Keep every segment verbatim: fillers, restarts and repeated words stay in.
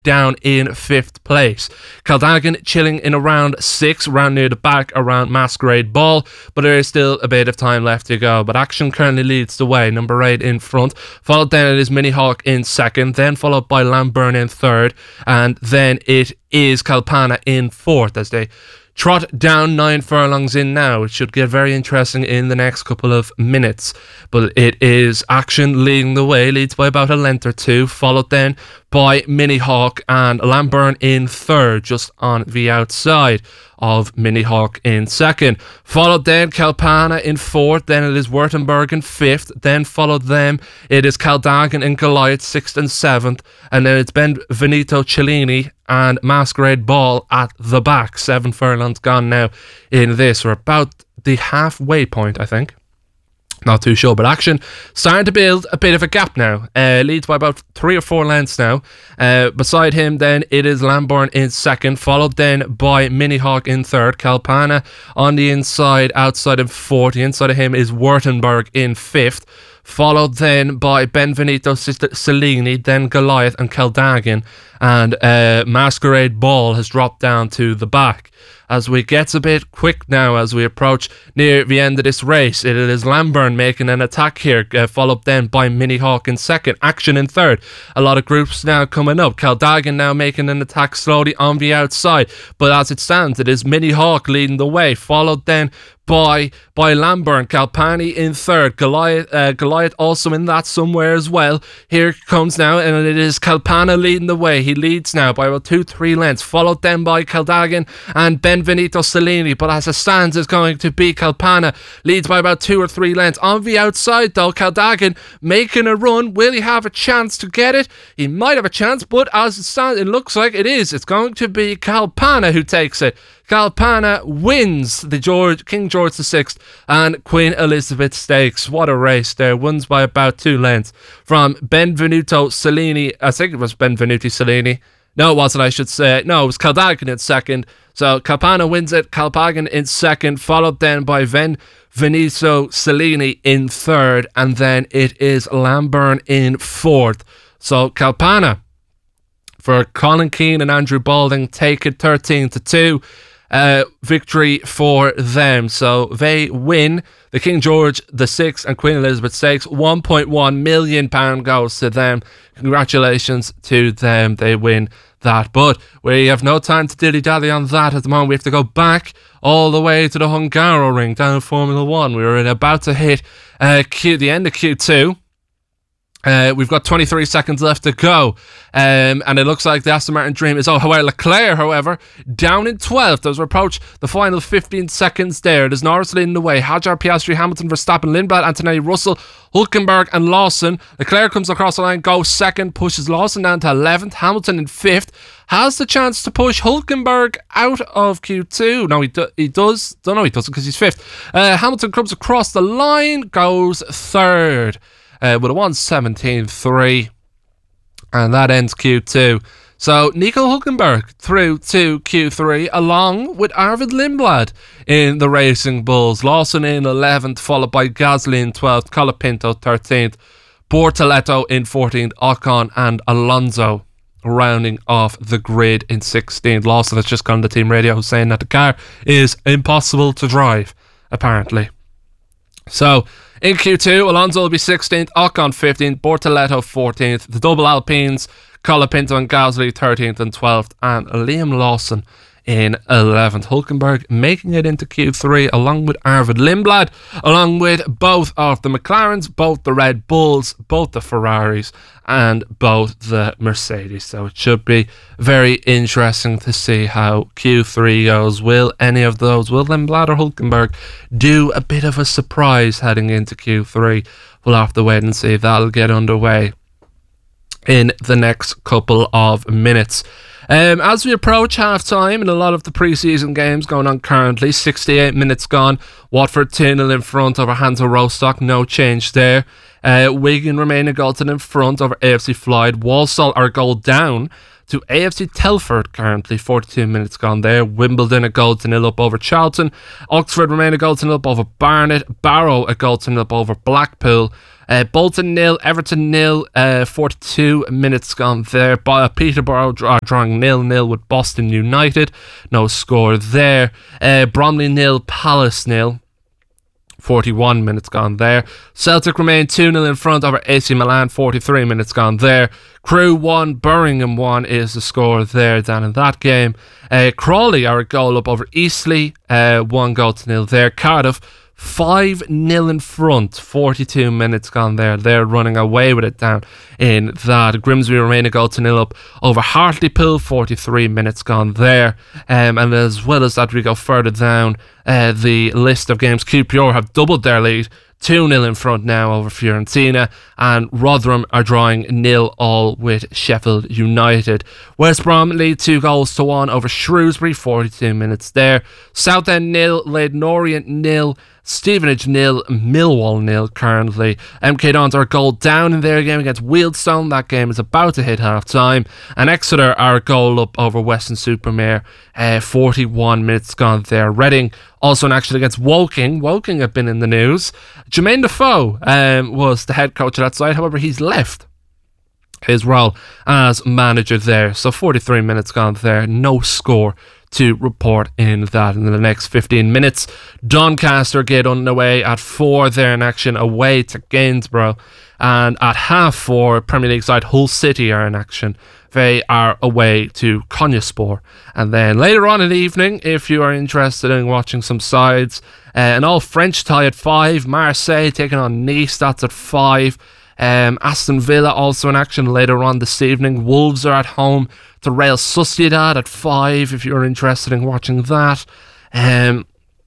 down in fifth place. Caldagan chilling in around six, round near the back around Masquerade Ball, but there is still a bit of time left to go. But Action currently leads the way, number eight in front, followed then it is Mini Hawk in second, then followed by Lamburn in third, and then it is Kalpana in fourth as they trot down nine furlongs in now. It should get very interesting in the next couple of minutes. But it is Action leading the way, leads by about a length or two, followed then by Mini Hawk and Lamburn in third, just on the outside of Mini Hawk in second. Followed then Kalpana in fourth, then it is Württemberg in fifth, then followed them it is Caldagan and Goliath sixth and seventh, and then it's Benvenuto Cellini and Masquerade Ball at the back. Seven furlongs gone now in this. We're about the halfway point, I think. Not too sure, but Action starting to build a bit of a gap now. Uh, leads by about three or four lengths now. Uh, beside him, then it is Lamborn in second, followed then by Mini Hawk in third. Kalpana on the inside, outside in fourth. The inside of him is Württemberg in fifth, followed then by Benvenuto Cellini, then Goliath and Caldagan, and uh, Masquerade Ball has dropped down to the back. As we get a bit quick now as we approach near the end of this race, it is Lamburn making an attack here, uh, followed then by Mini Hawk in second, Action in third. A lot of groups now coming up. Caldagan now making an attack slowly on the outside, but as it stands, it is Mini Hawk leading the way, followed then by by Lamburn. Kalpani in third, Goliath uh, Goliath also in that somewhere as well. Here comes now, and it is Kalpana leading the way. He leads now by about two, three lengths, followed then by Caldagan and Benvenuto Cellini, but as it stands, is going to be Kalpana, leads by about two or three lengths. On the outside though, Caldagan making a run. Will he have a chance to get it? He might have a chance, but as it stands, it looks like it is. It's going to be Kalpana who takes it. Kalpana wins the George King George the Sixth and Queen Elizabeth Stakes. What a race there. Wins by about two lengths from Benvenuto Cellini. I think it was Benvenuto Cellini. No, it wasn't, I should say. No, it was Caldagan in second. So Kalpana wins it. Kalpagan in second, followed then by Benvenuto Cellini in third, and then it is Lamburn in fourth. So Kalpana for Colin Keane and Andrew Balding take it thirteen to two. Uh, victory for them. So they win the King George the Sixth and Queen Elizabeth Stakes. one point one million pounds goes to them. Congratulations to them. They win that. But we have no time to dilly-dally on that at the moment. We have to go back all the way to the Hungaroring down in Formula One. We were about to hit uh, Q, the end of Q two. Uh, we've got twenty-three seconds left to go, um, and it looks like the Aston Martin Dream is, oh, however, Leclerc, however, down in twelfth as we approach the final fifteen seconds there. There's Norris leading the way, Hadjar, Piastri, Hamilton, Verstappen, Lindblad, Antonelli, Russell, Hülkenberg and Lawson. Leclerc comes across the line, goes second, pushes Lawson down to eleventh, Hamilton in fifth, has the chance to push Hülkenberg out of Q two. No, he, do, he does, don't know he doesn't because he's fifth. Uh, Hamilton comes across the line, goes third. Uh, with a one seventeen three, and that ends Q two. So Nico Hülkenberg through to Q three along with Arvid Lindblad in the Racing Bulls. Lawson in eleventh, followed by Gasly in twelfth, Colapinto thirteenth, Bortoleto in fourteenth, Ocon and Alonso rounding off the grid in sixteenth. Lawson has just gone on the team radio saying that the car is impossible to drive, apparently. So in Q two, Alonso will be sixteenth, Ocon fifteenth, Bortoleto fourteenth, the double Alpines, Colapinto and Gasly thirteenth and twelfth, and Liam Lawson in eleventh. Hülkenberg making it into Q three along with Arvid Lindblad, along with both of the McLarens, both the Red Bulls, both the Ferraris, and both the Mercedes. So it should be very interesting to see how Q three goes. Will any of those, will Lindblad or Hülkenberg, do a bit of a surprise heading into Q three? We'll have to wait and see if that'll get underway in the next couple of minutes. Um, as we approach half-time in a lot of the pre-season games going on currently, sixty-eight minutes gone, Watford two nil in front over Hansa Rostock, no change there. Uh, Wigan remain a goal in front over A F C Floyd. Walsall are a goal down to A F C Telford currently, forty-two minutes gone there. Wimbledon a goal to nil up over Charlton. Oxford remain a goal to nil up over Barnet. Barrow a goal to nil up over Blackpool. Uh, Bolton nil, Everton nil, uh, forty-two minutes gone there. By Peterborough draw, drawing nil nil with Boston United. No score there. Uh, Bromley nil, Palace nil. forty-one minutes gone there. Celtic remain two nil in front over A C Milan, forty-three minutes gone there. Crewe one, Birmingham one is the score there down in that game. Uh, Crawley are a goal up over Eastleigh, uh, one goal to nil there. Cardiff five nil in front, forty-two minutes gone there. They're running away with it down in that. Grimsby remain a goal to nil up over Hartlepool, forty-three minutes gone there. Um, and as well as that, we go further down uh, the list of games. Q P R have doubled their lead, two nil in front now over Fiorentina, and Rotherham are drawing nil all with Sheffield United. West Brom lead two goals to one over Shrewsbury, forty-two minutes there. Southend nil, Leyden Orient nil, Stevenage nil, Millwall nil currently. M K Dons are a goal down in their game against Wealdstone. That game is about to hit half time. And Exeter are a goal up over Weston-super-Mare, uh, forty-one minutes gone there. Reading also in action against Woking. Woking have been in the news. Jermaine Defoe um, was the head coach of that side. However, he's left his role as manager there. So forty-three minutes gone there. No score to report in that in the next fifteen minutes. Doncaster get underway at four. They're in action away to Gainsborough. And at half four, Premier League side Hull City are in action. They are away to Konyaspor. And then later on in the evening, if you are interested in watching some sides, uh, an all-French tie at five. Marseille taking on Nice, that's at five. Um, Aston Villa also in action later on this evening. Wolves are at home to Real Sociedad at five, if you're interested in watching that. Um,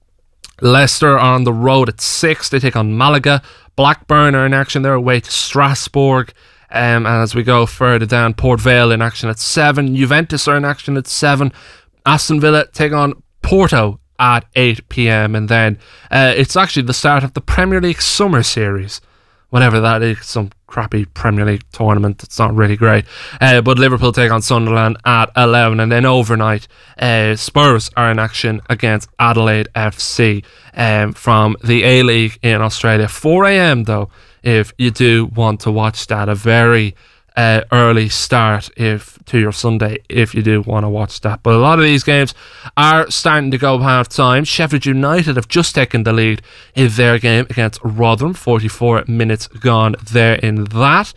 Leicester are on the road at six. They take on Malaga. Blackburn are in action. They're away to Strasbourg. Um, and as we go further down, Port Vale in action at seven. Juventus are in action at seven. Aston Villa take on Porto at eight p.m. And then uh, it's actually the start of the Premier League Summer Series. Whatever that is, some crappy Premier League tournament. It's not really great. Uh, but Liverpool take on Sunderland at eleven. And then overnight, uh, Spurs are in action against Adelaide F C um, from the A-League in Australia. four a.m. though, if you do want to watch that. A very uh, early start if to your Sunday, if you do want to watch that. But a lot of these games are starting to go half time. Sheffield United have just taken the lead in their game against Rotherham, forty-four minutes gone there in that.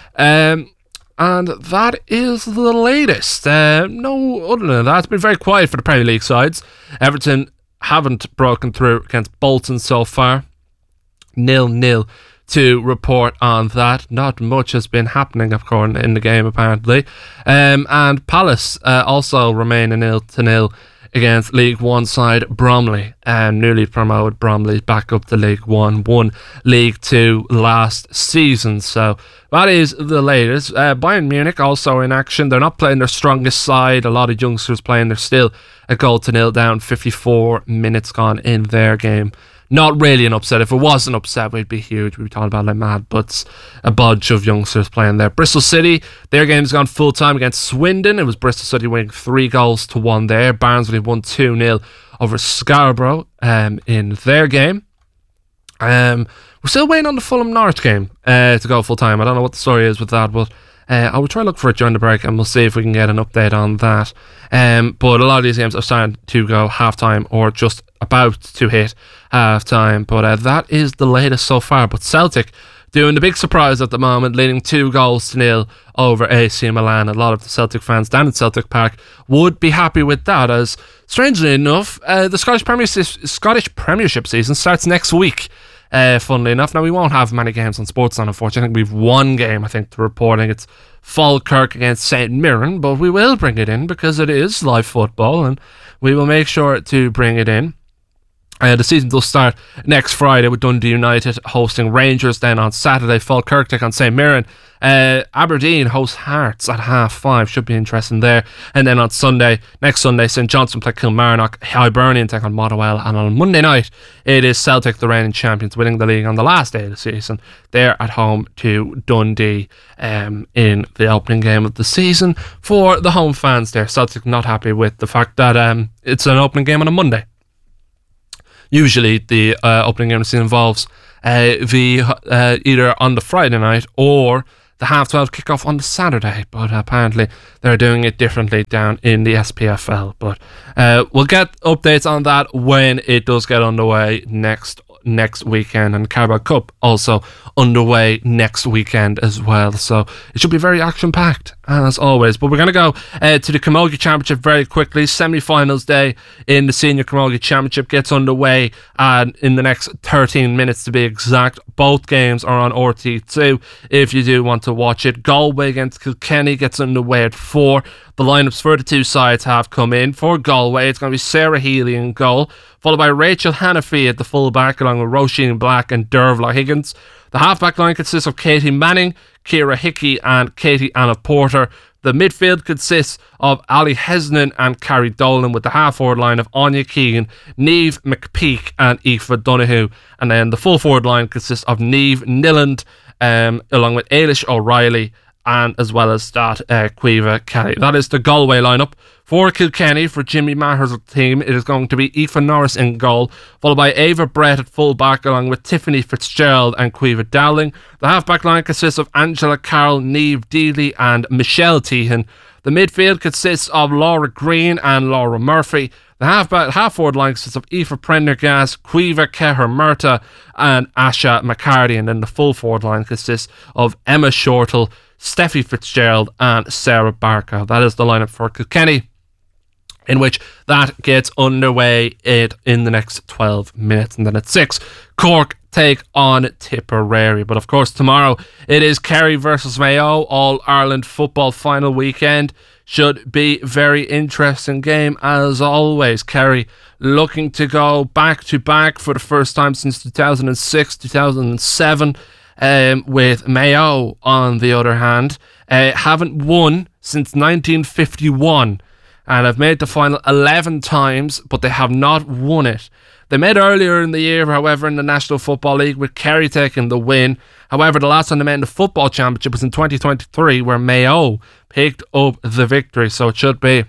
Um, and that is the latest. Uh, no other than that, it's been very quiet for the Premier League sides. Everton haven't broken through against Bolton so far. nil nil to report on that. Not much has been happening, of course, in the game apparently. Um, and Palace uh, also remain a nil to nil against League One side Bromley, and um, newly promoted Bromley back up to League One, won League Two last season. So that is the latest. Uh, Bayern Munich also in action. They're not playing their strongest side. A lot of youngsters playing. They're still a goal to nil down. fifty-four minutes gone in their game. Not really an upset. If it was an upset, we'd be huge. We'd be talking about like mad, but it's a bunch of youngsters playing there. Bristol City, their game's gone full time against Swindon. It was Bristol City winning three goals to one there. Barnsley won two nil over Scarborough um, in their game. Um, we're still waiting on the Fulham Norwich game uh, to go full time. I don't know what the story is with that, but Uh, I will try to look for it during the break and we'll see if we can get an update on that. Um, but a lot of these games are starting to go half-time or just about to hit half-time. But uh, that is the latest so far. But Celtic doing the big surprise at the moment, leading two goals to nil over A C Milan. A lot of the Celtic fans down at Celtic Park would be happy with that, as strangely enough, uh, the Scottish Premiership, Scottish Premiership season starts next week. Uh, funnily enough, now we won't have many games on Sportsline, unfortunately. I think we've one game, I think, to reporting. It's Falkirk against Saint Mirren, but we will bring it in because it is live football, and we will make sure to bring it in. Uh, the season will start next Friday with Dundee United hosting Rangers. Then on Saturday, Falkirk take on Saint Mirren. Uh, Aberdeen host Hearts at half five. Should be interesting there. And then on Sunday, next Sunday, St Johnstone play Kilmarnock. Hibernian take on Motherwell. And on Monday night, it is Celtic, the reigning champions, winning the league on the last day of the season. They're at home to Dundee um, in the opening game of the season. For the home fans there, Celtic not happy with the fact that um, it's an opening game on a Monday. Usually the uh, opening game of the season involves uh, the uh, either on the Friday night or the half twelve kickoff on the Saturday, but apparently they're doing it differently down in the S P F L. But uh, we'll get updates on that when it does get underway next next weekend, and Carabao Cup also underway next weekend as well, so it should be very action packed as always. But we're going to go uh, to the Camogie Championship very quickly. Semi-finals day in the Senior Camogie Championship gets underway uh, in the next thirteen minutes to be exact. Both games are on R T two if you do want to watch it. Galway against Kilkenny gets underway at four. The lineups for the two sides have come in. For Galway, it's going to be Sarah Healy in goal, followed by Rachel Hannafy at the full-back, along with Roisin Black and Dervla Higgins. The half-back line consists of Katie Manning, Ciara Hickey and Katie Anna Porter. The midfield consists of Ali Hesnan and Carrie Dolan, with the half-forward line of Anya Keegan, Niamh McPeak and Aoife Donoghue. And then the full-forward line consists of Niamh Nilland, um, along with Ailish O'Reilly, and as well as that, uh, Caoimhe Kelly. That is the Galway lineup. For Kilkenny, for Jimmy Maher's team, it is going to be Aoife Norris in goal, followed by Ava Brett at full back, along with Tiffany Fitzgerald and Caoimhe Dowling. The half-back line consists of Angela Carroll, Niamh Dealey and Michelle Tehan. The midfield consists of Laura Green and Laura Murphy. The half-back, half-forward line consists of Aoife Prendergast, Caoimhe Keher-Murta and Asha McCarty. And then the full-forward line consists of Emma Shortall, Steffi Fitzgerald and Sarah Barker. That is the lineup for Kilkenny, in which that gets underway it in the next twelve minutes. And then at six, Cork take on Tipperary. But of course, tomorrow it is Kerry versus Mayo, All-Ireland football final weekend. Should be very interesting game as always. Kerry looking to go back to back for the first time since two thousand six, two thousand seven. Um, with Mayo, on the other hand, uh, haven't won since nineteen fifty-one and have made the final eleven times, but they have not won it. They made earlier in the year, however, in the National Football League, with Kerry taking the win. However, the last time they met in the Football Championship was in twenty twenty-three, where Mayo picked up the victory, so it should be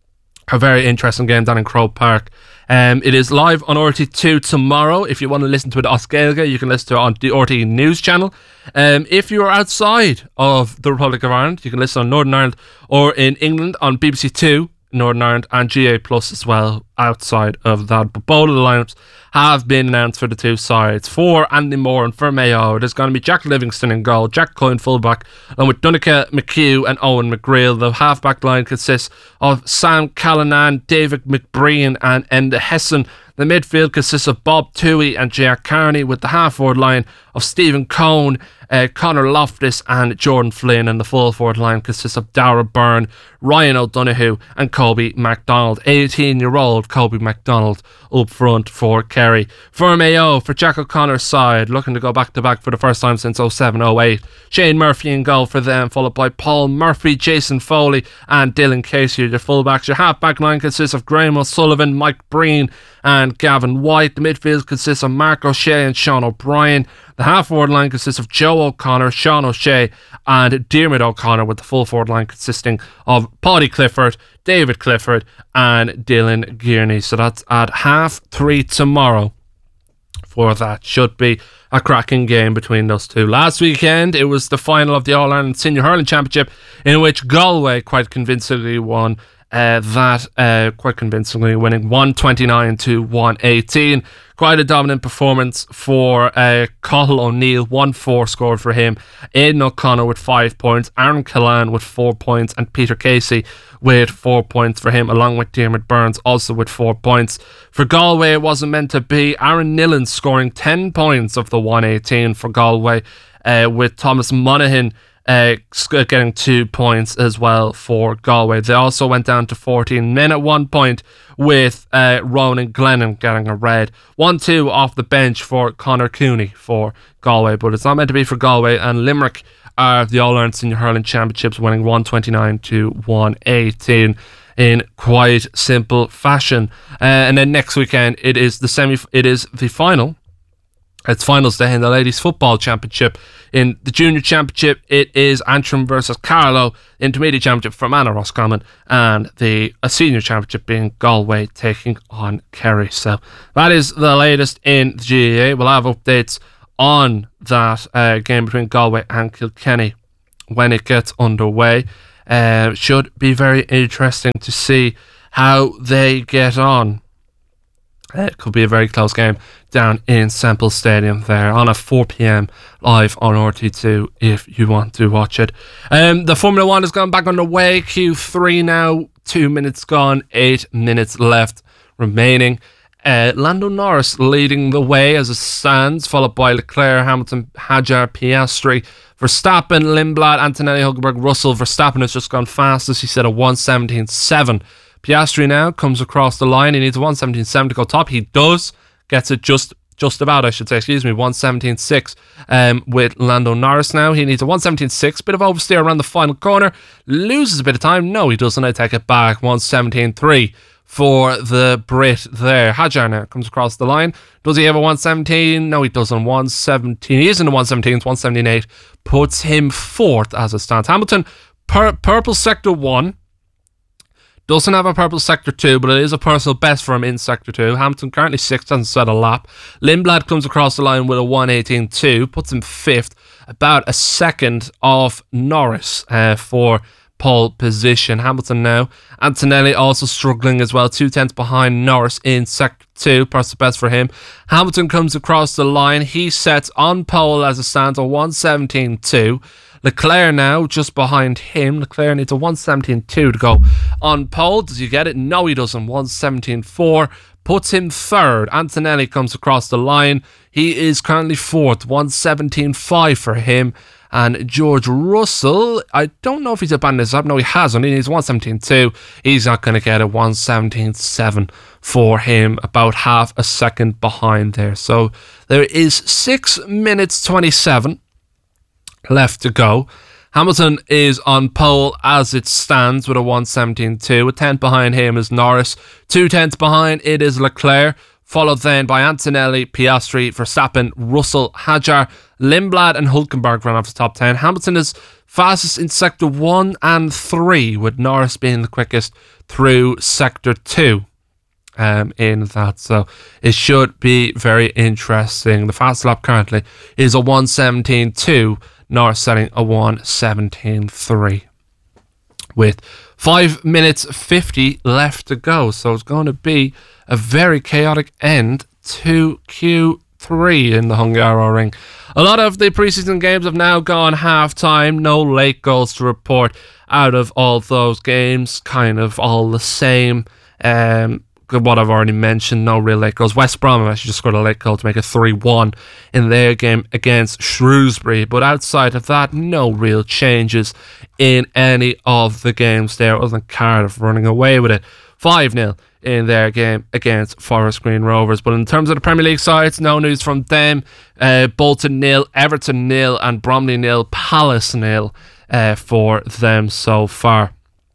a very interesting game down in Croke Park. Um, it is live on R T two tomorrow. If you want to listen to it on Oscailga, you can listen to it on the R T News channel. Um, if you are outside of the Republic of Ireland, you can listen on Northern Ireland, or in England on B B C Two, Northern Ireland, and G A Plus as well outside of that. But both of the lineups have been announced for the two sides. For Andy Moore and for Mayo, there's going to be Jack Livingston in goal, Jack Coyne fullback, along with Donica McHugh and Owen McGreal. The half-back line consists of Sam Callanan, David McBrien and Enda Hessen. The midfield consists of Bob Toohey and Jack Carney, with the half-forward line of Stephen Cohn, uh, Connor Loftus and Jordan Flynn. And the full-forward line consists of Dara Byrne, Ryan O'Donoghue and Kobe MacDonald. eighteen-year-old Kobe MacDonald up front for Kerry. For Mayo, for Jack O'Connor's side, looking to go back-to-back for the first time since oh seven oh eight. Shane Murphy in goal for them, followed by Paul Murphy, Jason Foley and Dylan Casey. Their full-backs. Your half-back line consists of Graham O'Sullivan, Mike Breen and Gavin White. The midfield consists of Mark O'Shea and Sean O'Brien. The half-forward line consists of Joe O'Connor, Sean O'Shea and Diarmid O'Connor, with the full-forward line consisting of Paddy Clifford, David Clifford and Dylan Gearney. So that's at half three tomorrow. For that should be a cracking game between those two. Last weekend it was the final of the All-Ireland Senior Hurling Championship, in which Galway quite convincingly won Uh, that uh, quite convincingly, winning one twenty-nine to one eighteen. Quite a dominant performance for uh, Cathal O'Neill, one four scored for him. Aidan O'Connor with five points, Aaron Killan with four points and Peter Casey with four points for him, along with Diarmid Burns also with four points. For Galway it wasn't meant to be. Aaron Nillan scoring ten points of the one eighteen for Galway, uh, with Thomas Monaghan Uh, getting two points as well for Galway. They also went down to fourteen men at one point, with uh, Ronan Glennon getting a red. one two off the bench for Conor Cooney for Galway, but it's not meant to be for Galway. And Limerick are the All-Ireland Senior Hurling Championships, winning one twenty-nine to one eighteen in quite simple fashion. Uh, and then next weekend it is the semi. It is the final. It's finals day in the Ladies Football Championship. In the Junior Championship, it is Antrim versus Carlow. Intermediate Championship, Fermanagh Roscommon. And the uh, Senior Championship being Galway taking on Kerry. So that is the latest in the G A A. We'll have updates on that uh, game between Galway and Kilkenny when it gets underway. Uh, should be very interesting to see how they get on. Uh, it could be a very close game down in Semple Stadium there on a four p.m. live on R T two if you want to watch it. Um, the Formula One has gone back underway. Q three now, two minutes gone, eight minutes left remaining. Uh, Lando Norris leading the way as it stands, followed by Leclerc, Hamilton, Hadjar, Piastri, Verstappen, Lindblad, Antonelli, Hulkenberg, Russell. Verstappen has just gone fastest. He said a one seventeen seven. Piastri now comes across the line. He needs a one seventeen seven to go top. He does. Gets it just just about, I should say, excuse me, one seventeen six um, with Lando Norris now. He needs a one seventeen six. Bit of oversteer around the final corner. Loses a bit of time. No, he doesn't. I take it back. one seventeen three for the Brit there. Hadjar now comes across the line. Does he have a one seventeen? No, he doesn't. one seventeen. He is in the one seventeen. It's one seventeen eight. Puts him fourth as it stands. Hamilton, pur- purple sector one. Doesn't have a purple sector two, but it is a personal best for him in sector two. Hamilton currently sixth, hasn't set a lap. Lindblad comes across the line with a one eighteen two, puts him fifth, about a second off Norris uh, for pole position. Hamilton now. Antonelli also struggling as well, two tenths behind Norris in sector two, personal best for him. Hamilton comes across the line. He sets on pole as it stands a one seventeen two. Leclerc now just behind him. Leclerc needs a one seventeen two to go on pole. Does he get it? No, he doesn't. one seventeen four puts him third. Antonelli comes across the line. He is currently fourth. one seventeen five for him. And George Russell, I don't know if he's abandoned this up. No, he hasn't. He needs one seventeen two. He's not going to get a one seventeen seven for him. About half a second behind there. So there is six minutes twenty-seven left to go. Hamilton is on pole as it stands with a one seventeen two. A tenth behind him is Norris. Two tenths behind it is Leclerc, followed then by Antonelli, Piastri, Verstappen, Russell, Hadjar, Lindblad and Hulkenberg run off the top ten. Hamilton is fastest in sector one and three, with Norris being the quickest through sector two. Um, in that, so it should be very interesting. The fast lap currently is a one seventeen two. Norris setting a one seventeen three with five minutes fifty left to go. So it's going to be a very chaotic end to Q three in the Hungaroring. A lot of the preseason games have now gone half time. No late goals to report out of all those games. Kind of all the same. Um, what I've already mentioned, no real late goals. West Brom actually just scored a late goal to make it three one in their game against Shrewsbury. But outside of that, no real changes in any of the games there, other than Cardiff running away with it five nil in their game against Forest Green Rovers. But in terms of the Premier League sides, no news from them. Uh, Bolton nil, Everton nil, and Bromley nil, Palace nil uh, for them so far.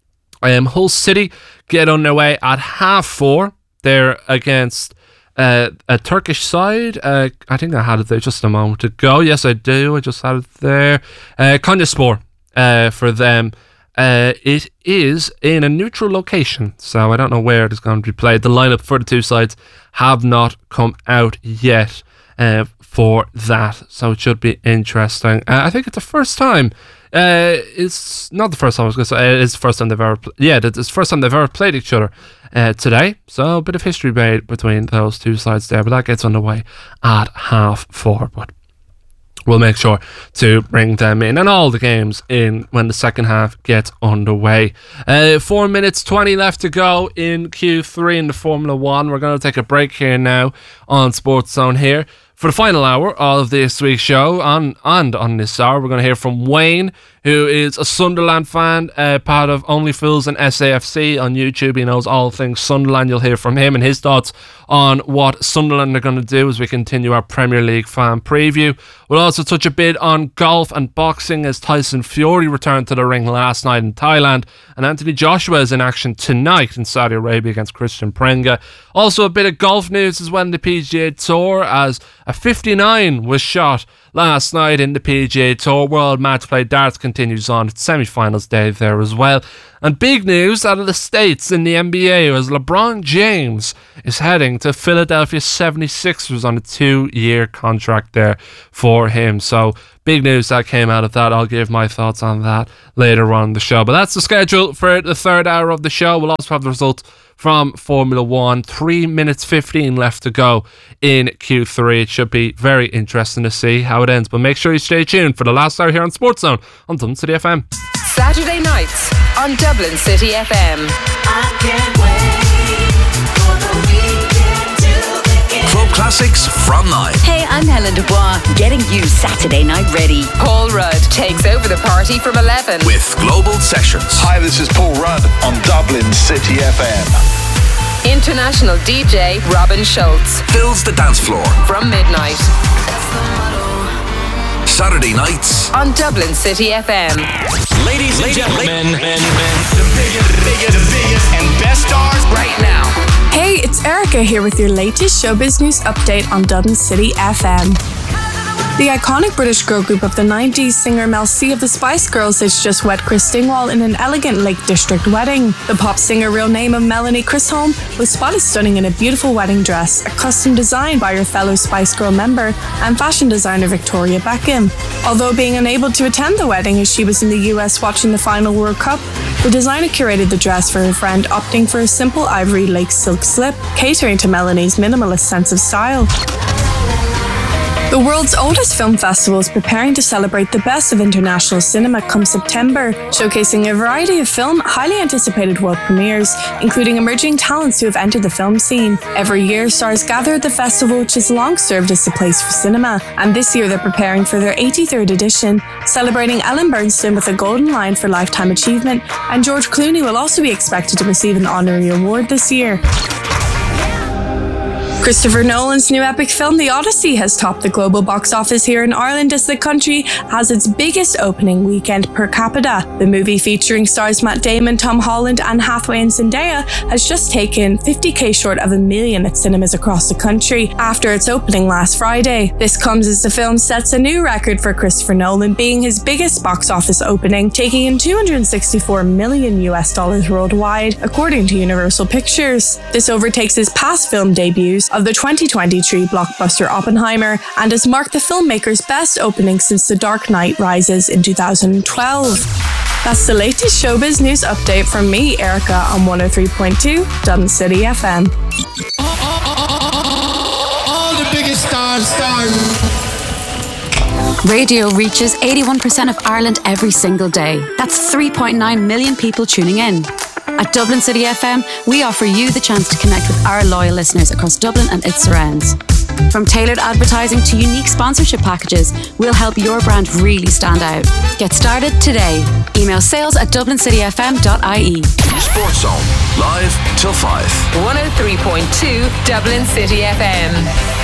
Um, Hull City get underway at half four. They're against uh, a Turkish side. Uh, I think I had it there just a moment ago. Yes, I do. I just had it there. Uh, Konyaspor uh, for them. Uh, it is in a neutral location, so I don't know where it is going to be played. The lineup for the two sides have not come out yet uh, for that, so it should be interesting. Uh, I think it's the first time. Uh, it's not the first time I was going to say. It's the first time they've ever. Pl- yeah, it's the first time they've ever played each other uh, today. So a bit of history made between those two sides there, but that gets underway at half four. But we'll make sure to bring them in and all the games in when the second half gets underway. Uh, four minutes twenty left to go in Q three in the Formula One. We're going to take a break here now on Sports Zone here. For the final hour of this week's show, on, and on this hour, we're going to hear from Wayne, who is a Sunderland fan, uh, part of Only Fools and S A F C on YouTube. He knows all things Sunderland. You'll hear from him and his thoughts on what Sunderland are going to do as we continue our Premier League fan preview. We'll also touch a bit on golf and boxing as Tyson Fury returned to the ring last night in Thailand, and Anthony Joshua is in action tonight in Saudi Arabia against Christian Prenga. Also a bit of golf news as well in the P G A Tour, as a fifty-nine was shot last night in the P G A Tour. World Match Play Darts continues on its semi-finals day there as well. And big news out of the States in the N B A as LeBron James is heading to Philadelphia seventy-sixers on a two-year contract there for him. So big news that came out of that. I'll give my thoughts on that later on in the show. But that's the schedule for the third hour of the show. We'll also have the results from Formula One. Three minutes fifteen left to go in Q three. It should be very interesting to see how it ends. But make sure you stay tuned for the last hour here on Sports Zone on Dublin City F M. Saturday nights on Dublin City F M. I can't wait for the weekend to begin. Club Classics from nine. Hey, I'm Helen Dubois, getting you Saturday night ready. Paul Rudd takes over the party from eleven. With Global Sessions. Hi, this is Paul Rudd on Dublin City F M. International D J Robin Schultz fills the dance floor from midnight. Saturday nights on Dublin City F M. Ladies and gentlemen, men, men, the biggest, biggest, biggest, and best stars right now. Hey, it's Erica here with your latest showbiz news update on Dublin City F M. The iconic British girl group of the nineties, singer Mel C of the Spice Girls has just wed Chris Stingwall in an elegant Lake District wedding. The pop singer, real name of Melanie Chisholm, was spotted stunning in a beautiful wedding dress, a custom designed by her fellow Spice Girl member and fashion designer Victoria Beckham. Although being unable to attend the wedding as she was in the U S watching the final World Cup, the designer curated the dress for her friend, opting for a simple ivory lake silk slip, catering to Melanie's minimalist sense of style. The world's oldest film festival is preparing to celebrate the best of international cinema come September, showcasing a variety of film, highly anticipated world premieres, including emerging talents who have entered the film scene. Every year, stars gather at the festival, which has long served as the place for cinema, and this year they're preparing for their eighty-third edition, celebrating Ellen Burstyn with a Golden Lion for Lifetime Achievement, and George Clooney will also be expected to receive an honorary award this year. Christopher Nolan's new epic film, The Odyssey, has topped the global box office here in Ireland as the country has its biggest opening weekend per capita. The movie, featuring stars Matt Damon, Tom Holland, Anne Hathaway and Zendaya, has just taken fifty k short of a million at cinemas across the country after its opening last Friday. This comes as the film sets a new record for Christopher Nolan, being his biggest box office opening, taking in two hundred sixty-four million U S dollars worldwide, according to Universal Pictures. This overtakes his past film debuts of the twenty twenty-three blockbuster Oppenheimer and has marked the filmmaker's best opening since The Dark Knight Rises in two thousand twelve. That's the latest showbiz news update from me, Erica, on one oh three point two Dublin City F M. All the biggest stars, stars. Radio reaches eighty-one percent of Ireland every single day. That's three point nine million people tuning in. At Dublin City F M, we offer you the chance to connect with our loyal listeners across Dublin and its surrounds. From tailored advertising to unique sponsorship packages, we'll help your brand really stand out. Get started today. Email sales at dublin city f m dot i e. Sports Zone, live till five. one oh three point two Dublin City F M.